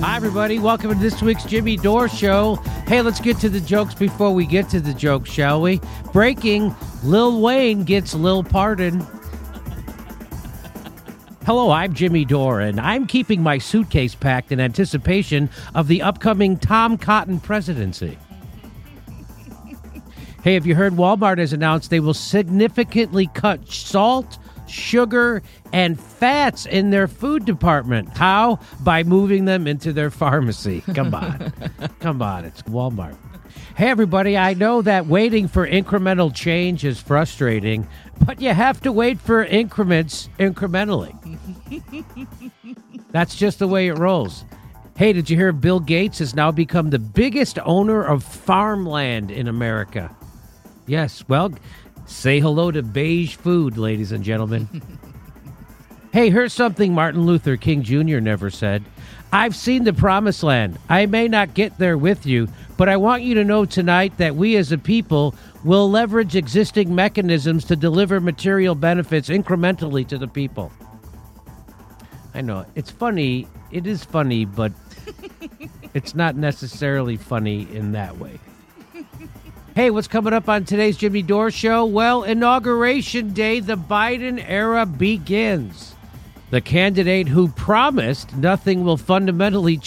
Hi, everybody. Welcome to this week's Jimmy Dore Show. Hey, let's get to the jokes before we get to the jokes, shall we? Breaking, Lil Wayne gets Lil Pardon. Hello, I'm Jimmy Dore, and I'm keeping my suitcase packed in anticipation of the upcoming Tom Cotton presidency. Hey, have you heard Walmart has announced they will significantly cut salt, sugar, and fats in their food department? How? By moving them into their pharmacy. Come on. Come on, it's Walmart. Hey, everybody, I know that waiting for incremental change is frustrating, but you have to wait for increments incrementally. That's just the way it rolls. Hey, did you hear Bill Gates has now become the biggest owner of farmland in America? Yes, well, say hello to beige food, ladies and gentlemen. Hey, here's something Martin Luther King Jr. never said. I've seen the promised land. I may not get there with you, but I want you to know tonight that we as a people will leverage existing mechanisms to deliver material benefits incrementally to the people. I know, it's funny. It is funny, but it's not necessarily funny in that way. Hey, what's coming up on today's Jimmy Dore Show? Well, Inauguration Day, the Biden era begins. The candidate who promised nothing will fundamentally